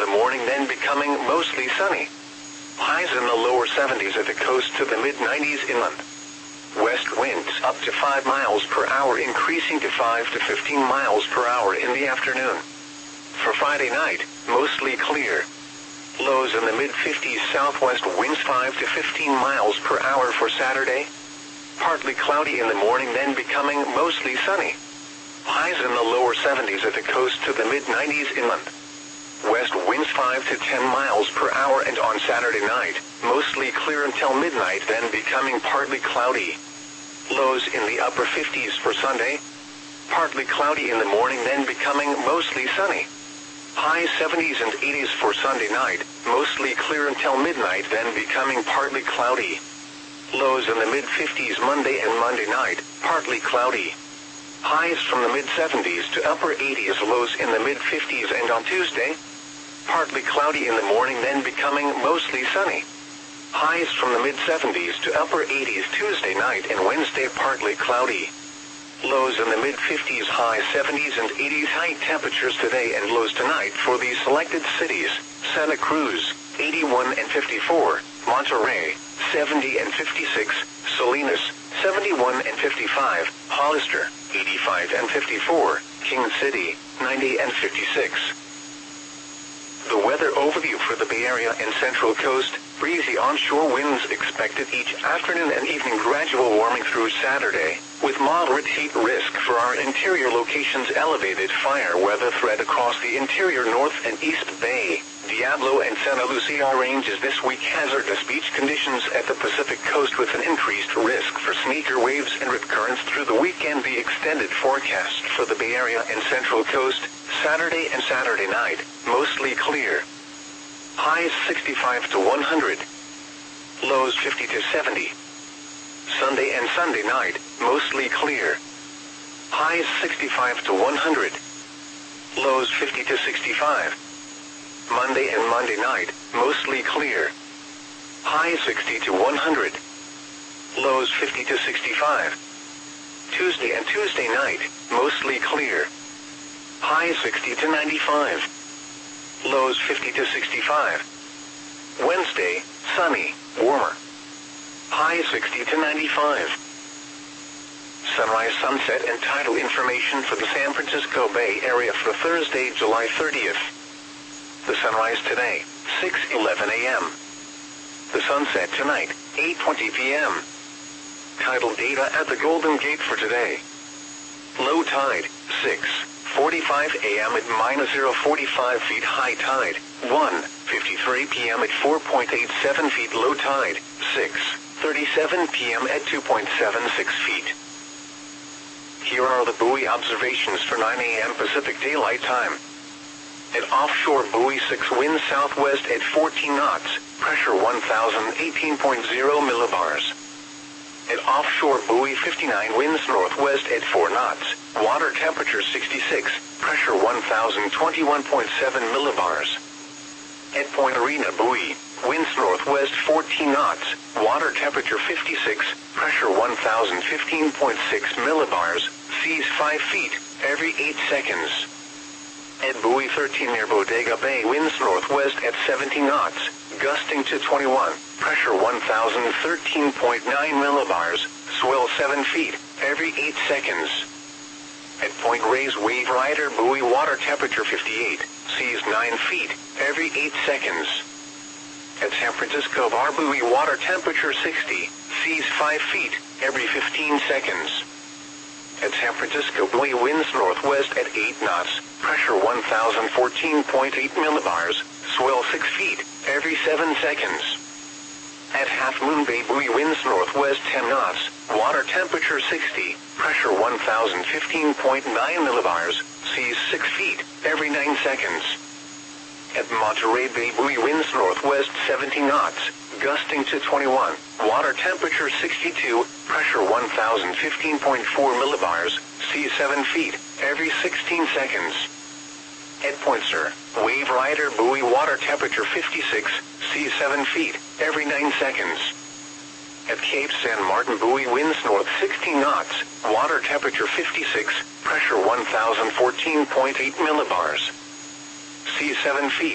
the morning, then becoming mostly sunny. Highs in the lower 70s at the coast to the mid-90s inland. West winds up to 5 miles per hour, increasing to 5 to 15 miles per hour in the afternoon. For Friday night, mostly clear. Lows in the mid-50s, southwest winds 5 to 15 miles per hour for Saturday. Partly cloudy in the morning, then becoming mostly sunny. Highs in the lower 70s at the coast to the mid-90s inland. West winds 5 to 10 miles per hour, and on Saturday night, mostly clear until midnight, then becoming partly cloudy. Lows in the upper 50s for Sunday. Partly cloudy in the morning, then becoming mostly sunny. High 70s and 80s for Sunday night, mostly clear until midnight, then becoming partly cloudy. Lows in the mid-50s Monday and Monday night, partly cloudy. Highs from the mid-70s to upper 80s, lows in the mid-50s, and on Tuesday, partly cloudy in the morning, then becoming mostly sunny. Highs from the mid-70s to upper 80s Tuesday night, and Wednesday partly cloudy. Lows in the mid-50s, high 70s and 80s. High temperatures today and lows tonight for these selected cities: Santa Cruz, 81 and 54, Monterrey, 70 and 56, Salinas, 71 and 55, Hollister, 85 and 54, King City, 90 and 56. The weather overview for the Bay Area and Central Coast: breezy onshore winds expected each afternoon and evening, gradual warming through Saturday, with moderate heat risk for our interior locations. Elevated fire weather threat across the interior North and East Bay, Diablo and Santa Lucia ranges this week. Hazardous beach conditions at the Pacific Coast with an increased risk for sneaker waves and rip currents through the weekend. The extended forecast for the Bay Area and Central Coast: Saturday and Saturday night, mostly clear. Highs 65 to 100. Lows 50 to 70. Sunday and Sunday night, mostly clear. Highs 65 to 100. Lows 50 to 65. Monday and Monday night, mostly clear. Highs 60 to 100. Lows 50 to 65. Tuesday and Tuesday night, mostly clear. Highs 60 to 95. Lows 50 to 65. Wednesday, sunny, warmer. High 60 to 95. Sunrise, sunset, and tidal information for the San Francisco Bay Area for Thursday, July 30th. The sunrise today, 6:11 a.m. The sunset tonight, 8:20 p.m. Tidal data at the Golden Gate for today. Low tide, 6:45 a.m. at -0.45 feet. High tide, 1:53 p.m. at 4.87 feet. Low tide, 6:37 p.m. at 2.76 feet. Here are the buoy observations for 9 a.m. Pacific Daylight Time. At offshore buoy 6, winds southwest at 14 knots, pressure 1018.0 millibars. At offshore buoy 59, winds northwest at 4 knots, water temperature 66, pressure 1021.7 millibars. At Point Arena buoy, winds northwest 14 knots, water temperature 56, pressure 1015.6 millibars, seas 5 feet, every 8 seconds. At buoy 13 near Bodega Bay, winds northwest at 17 knots, gusting to 21, pressure 1013.9 millibars, swell 7 feet, every 8 seconds. At Point Reyes Wave Rider buoy, water temperature 58, seas 9 feet, every 8 seconds. At San Francisco Bar buoy, water temperature 60, seas 5 feet, every 15 seconds. At San Francisco buoy, winds northwest at 8 knots, pressure 1014.8 millibars, swell 6 feet, every 7 seconds. At Half Moon Bay buoy, winds northwest 10 knots, water temperature 60, pressure 1015.9 millibars, seas 6 feet, every 9 seconds. At Monterey Bay buoy, winds northwest 17 knots, gusting to 21, water temperature 62, pressure 1015.4 millibars, seas 7 feet, every 16 seconds. At Point Sur, Wave Rider buoy, water temperature 56, seas 7 feet, every 9 seconds. At Cape San Martin buoy, winds north 16 knots, water temperature 56, pressure 1014.8 millibars, seas 7 feet.